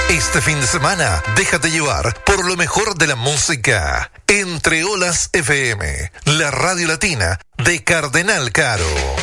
Este fin de semana, déjate llevar por lo mejor de la música. Entre Olas FM, la radio latina de Cardenal Caro.